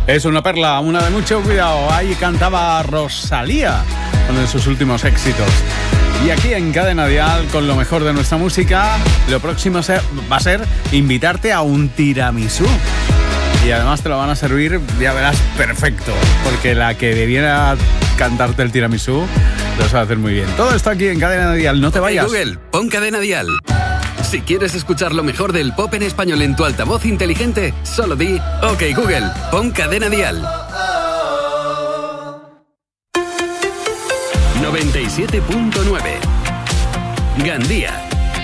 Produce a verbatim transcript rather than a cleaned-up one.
Es una perla, una de mucho cuidado. Ahí cantaba Rosalía, uno de sus últimos éxitos. Y aquí en Cadena Dial, con lo mejor de nuestra música, lo próximo va a ser invitarte a un tiramisú. Y además te lo van a servir, ya verás, perfecto. Porque la que debiera cantarte el tiramisú lo sabe hacer muy bien. Todo esto aquí en Cadena Dial, no te vayas. Hey Google, pon Cadena Dial. Si quieres escuchar lo mejor del pop en español en tu altavoz inteligente, solo di OK Google, pon Cadena Dial. noventa y siete punto nueve Gandía.